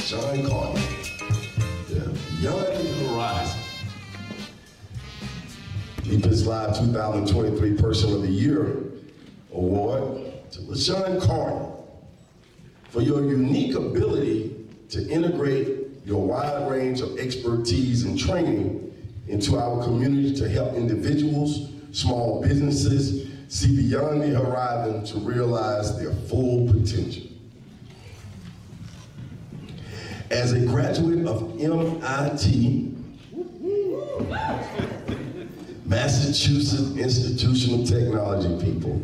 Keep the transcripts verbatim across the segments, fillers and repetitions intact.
LaShawn Carter, the Beyond Horizon. Deepest Live two thousand twenty-three Person of the Year Award to LaShawn Carter for your unique ability to integrate your wide range of expertise and training into our community to help individuals, small businesses see beyond the horizon to realize their full potential. As a graduate of M I T, Massachusetts Institution of Technology, people.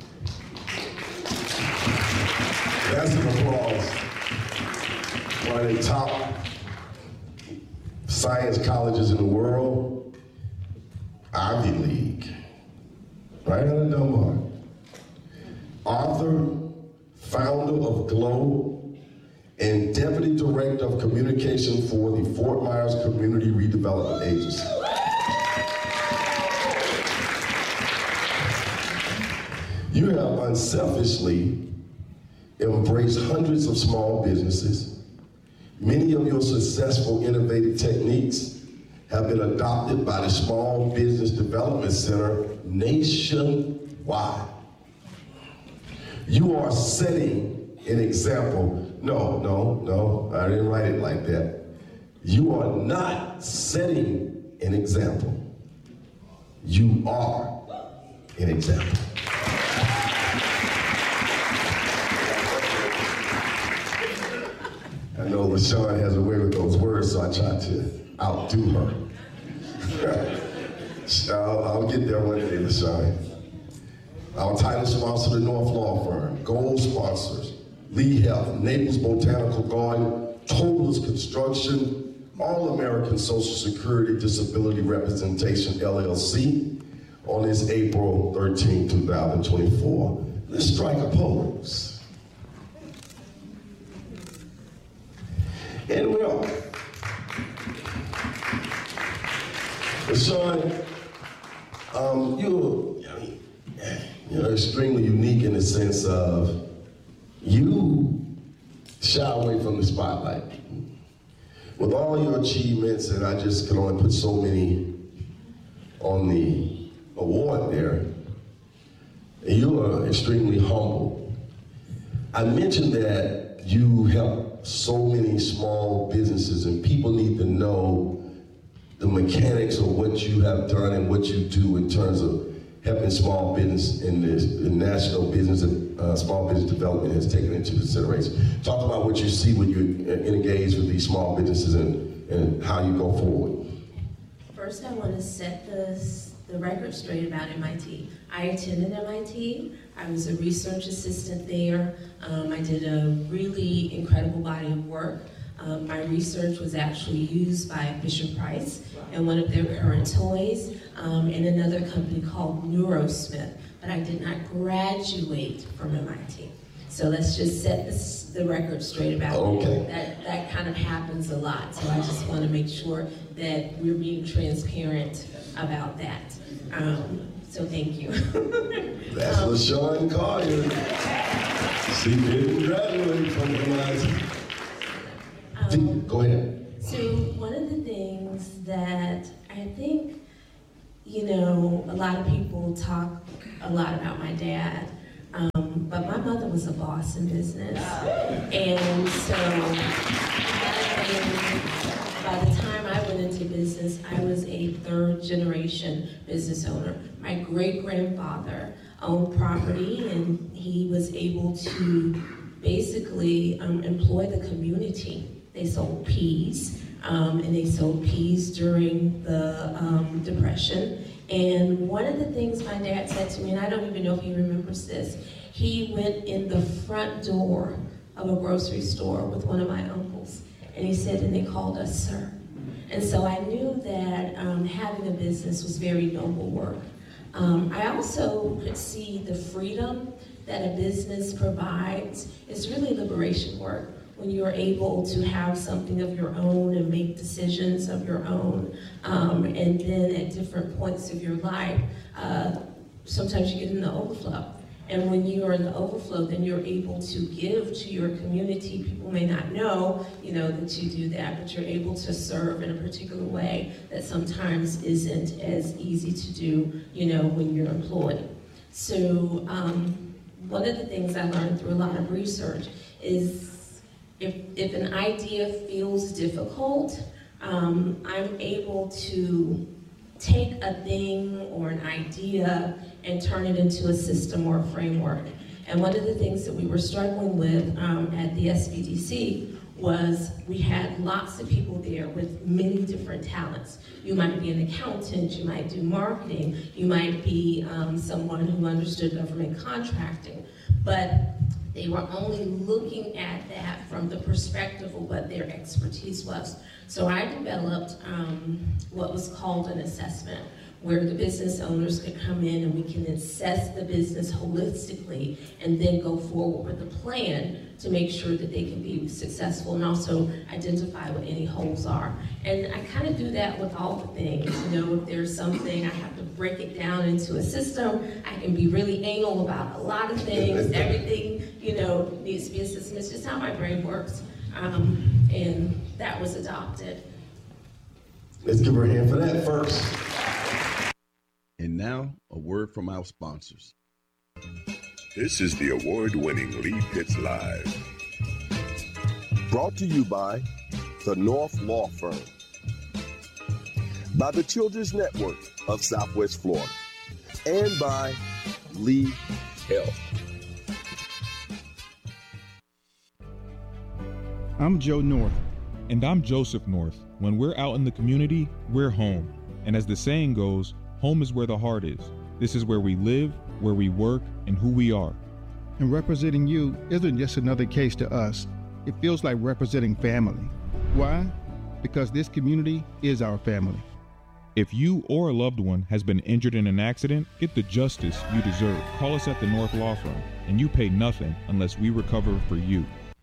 That's an applause. One of the top science colleges in the world, Ivy League, right out of Dunbar. Author, founder of Glow, and Deputy Director of Communication for the Fort Myers Community Redevelopment Agency. You have unselfishly embraced hundreds of small businesses. Many of your successful innovative techniques have been adopted by the Small Business Development Center nationwide. You are setting an example. No, no, no, I didn't write it like that. You are not setting an example. You are an example. I know LaShawn has a way with those words, so I tried to outdo her. I'll, I'll get there one day, LaShawn. Our title sponsor, the North Law Firm. Gold sponsors, Lee Health, Naples Botanical Garden, Totalers Construction, All-American Social Security Disability Representation, L L C, on this April thirteenth, two thousand twenty-four. Let's strike a pose. And well, LaShawn, um, you're, I mean, you're extremely unique in the sense of you shy away from the spotlight. With all your achievements, and I just can only put so many on the award there, you are extremely humble. I mentioned that you help so many small businesses, and people need to know the mechanics of what you have done and what you do in terms of helping small business in this, the national business and uh, small business development has taken into consideration. Talk about what you see when you engage with these small businesses and, and how you go forward. First, I want to set this, the record straight about M I T. I attended M I T. I was a research assistant there. Um, I did a really incredible body of work. Um, my research was actually used by Fisher-Price and one of their current toys, um, and another company called Neurosmith, but I did not graduate from M I T. So let's just set this, the record straight about okay. that. That. That kind of happens a lot, so I just want to make sure that we're being transparent about that. Um, so thank you. That's um, LaShawn Carter. She didn't graduate from M I T. Um, Go ahead. So one of the things that I think, you know, a lot of people talk a lot about my dad, um, but my mother was a boss in business. And so and by the time I went into business, I was a third generation business owner. My great grandfather owned property, and he was able to basically um, employ the community. They sold peas, um, and they sold peas during the um, Depression. And one of the things my dad said to me, and I don't even know if he remembers this, he went in the front door of a grocery store with one of my uncles, and he said, and they called us sir. And so I knew that um, having a business was very noble work. Um, I also could see the freedom that a business provides. It's really liberation work. When you're able to have something of your own and make decisions of your own, um, and then at different points of your life, uh, sometimes you get in the overflow. And when you are in the overflow, then you're able to give to your community. People may not know, you know, that you do that, but you're able to serve in a particular way that sometimes isn't as easy to do, you know, when you're employed. So um, one of the things I learned through a lot of research is if, if an idea feels difficult, um, I'm able to take a thing or an idea and turn it into a system or a framework. And one of the things that we were struggling with um, at the S B D C was we had lots of people there with many different talents. You might be an accountant, you might do marketing, you might be um, someone who understood government contracting, but they were only looking at that from the perspective of what their expertise was. So I developed um, what was called an assessment, where the business owners could come in and we can assess the business holistically and then go forward with a plan to make sure that they can be successful and also identify what any holes are. And I kind of do that with all the things. You know, if there's something, I have to break it down into a system. I can be really anal about a lot of things. Everything, you know, needs to be a system. It's just how my brain works. Um, and that was adopted. Let's give her a hand for that first. And now, a word from our sponsors. This is the award-winning Lee Pitts Live. Brought to you by the North Law Firm, by the Children's Network of Southwest Florida, and by Lee Health. I'm Joe North. And I'm Joseph North. When we're out in the community, we're home. And as the saying goes, home is where the heart is. This is where we live, where we work, and who we are. And representing you isn't just another case to us. It feels like representing family. Why? Because this community is our family. If you or a loved one has been injured in an accident, get the justice you deserve. Call us at the North Law Firm, and you pay nothing unless we recover for you.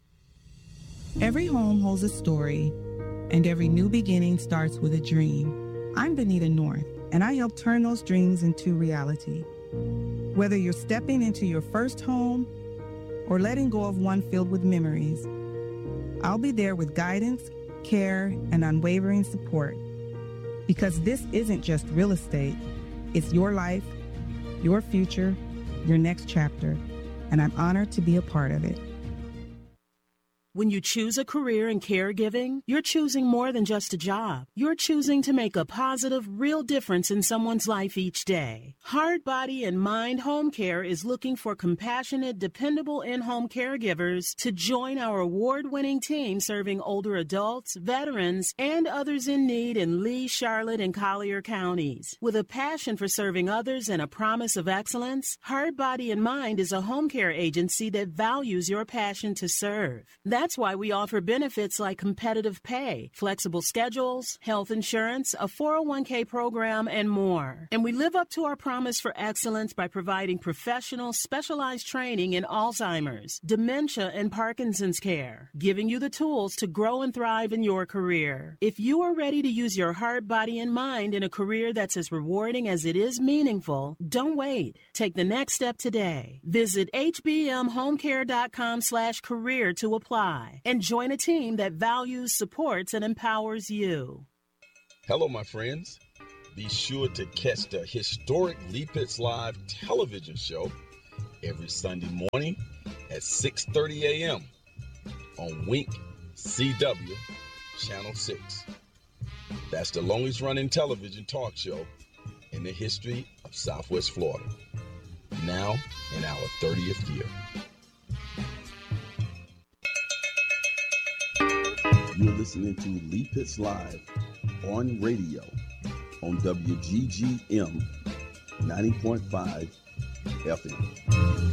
Every home holds a story, and every new beginning starts with a dream. I'm Benita North, and I help turn those dreams into reality. Whether you're stepping into your first home or letting go of one filled with memories, I'll be there with guidance, care, and unwavering support. Because this isn't just real estate, it's your life, your future, your next chapter, and I'm honored to be a part of it. When you choose a career in caregiving, you're choosing more than just a job. You're choosing to make a positive, real difference in someone's life each day. Heart, Body, and Mind Home Care is looking for compassionate, dependable in-home caregivers to join our award-winning team serving older adults, veterans, and others in need in Lee, Charlotte, and Collier counties. With a passion for serving others and a promise of excellence, Heart, Body, and Mind is a home care agency that values your passion to serve. That's That's why we offer benefits like competitive pay, flexible schedules, health insurance, a four oh one k program, and more. And we live up to our promise for excellence by providing professional, specialized training in Alzheimer's, dementia, and Parkinson's care, giving you the tools to grow and thrive in your career. If you are ready to use your heart, body, and mind in a career that's as rewarding as it is meaningful, don't wait. Take the next step today. Visit hbmhomecare.com slash career to apply. And join a team that values, supports, and empowers you. Hello, my friends. Be sure to catch the historic Lee Pitts Live television show every Sunday morning at six thirty a.m. on Wink C W Channel six. That's the longest running television talk show in the history of Southwest Florida. Now in our thirtieth year. You're listening to Lee Pitts Live on radio on W G G M ninety point five F M.